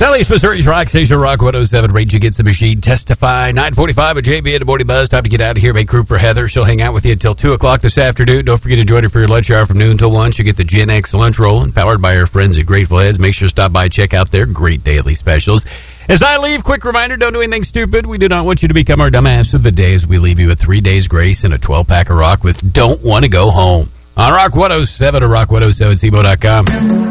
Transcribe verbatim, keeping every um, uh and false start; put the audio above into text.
Southeast Missouri's Rock Station, Rock one oh seven, Rage Against the Machine, Testify, nine forty-five at J B in the Morning Buzz. Time to get out of here. Make room for Heather. She'll hang out with you until two o'clock this afternoon. Don't forget to join her for your lunch hour from noon until one. She'll get the Gen X lunch roll, powered by our friends at Grateful Heads. Make sure to stop by and check out their great daily specials. As I leave, quick reminder, don't do anything stupid. We do not want you to become our dumbass of the day as we leave you with three days grace and a twelve-pack of rock with Don't Want to Go Home. On Rock one oh seven or rock one oh seven C M O dot com.